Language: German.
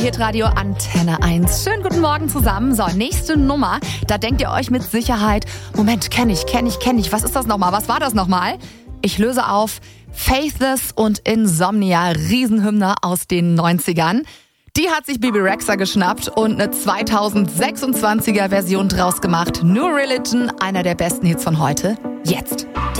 Hitradio Antenne 1. Schönen guten Morgen zusammen. So, nächste Nummer. Da denkt ihr euch mit Sicherheit, Moment, kenn ich. Was ist das nochmal? Was war das nochmal? Ich löse auf. Faithless und Insomnia, Riesenhymne aus den 90ern. Die hat sich Bebe Rexha geschnappt und eine 2026er Version draus gemacht. New Religion, einer der besten Hits von heute. Jetzt.